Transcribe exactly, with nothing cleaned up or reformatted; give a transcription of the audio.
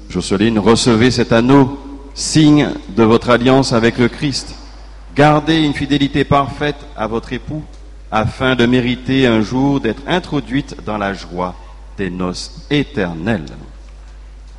Jocelyne, recevez cet anneau, signe de votre alliance avec le Christ. Gardez une fidélité parfaite à votre époux, afin de mériter un jour d'être introduite dans la joie des noces éternelles.